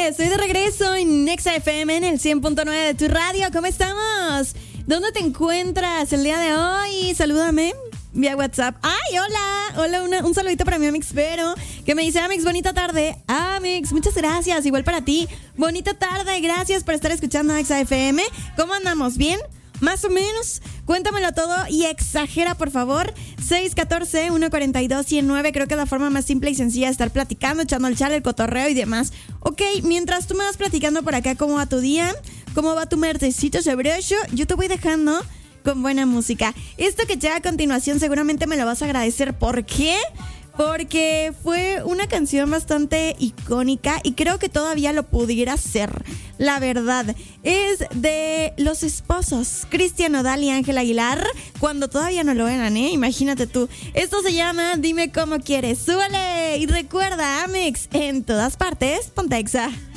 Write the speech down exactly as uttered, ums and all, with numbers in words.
estoy de regreso en Nexa F M en el cien punto nueve de tu radio. ¿Cómo estamos? ¿Dónde te encuentras el día de hoy? Salúdame vía WhatsApp. ¡Ay, hola! Hola, una, un saludito para mi Amix Vero, que me dice: Amix, bonita tarde. Amix, muchas gracias. Igual para ti. Bonita tarde, gracias por estar escuchando Nexa F M. ¿Cómo andamos? ¿Bien? Más o menos. Cuéntamelo todo y exagera, por favor. seis uno cuatro, uno cuatro dos, uno cero nueve. Creo que es la forma más simple y sencilla de estar platicando, echando el chal, el cotorreo y demás. Ok, mientras tú me vas platicando por acá cómo va tu día, cómo va tu martesito sabroso, yo te voy dejando con buena música. Esto que llega a continuación seguramente me lo vas a agradecer. ¿Por qué? Porque fue una canción bastante icónica y creo que todavía lo pudiera ser. La verdad, es de los esposos Cristian Nodal y Ángel Aguilar, cuando todavía no lo eran, ¿eh? Imagínate tú. Esto se llama Dime Cómo Quieres. ¡Súbale! Y recuerda, Amex, en todas partes, Pontexa.